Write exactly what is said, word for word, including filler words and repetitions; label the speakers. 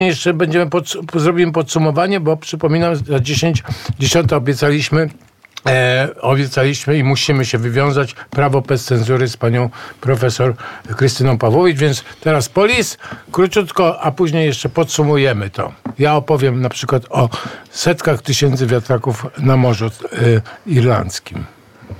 Speaker 1: jeszcze będziemy pod, zrobimy podsumowanie, bo przypominam, za dziesięć dziesiąte obiecaliśmy E, obiecaliśmy i musimy się wywiązać prawo bez cenzury z panią profesor Krystyną Pawłowicz, więc teraz Polis, króciutko, a później jeszcze podsumujemy to. Ja opowiem na przykład o setkach tysięcy wiatraków na Morzu e, Irlandzkim.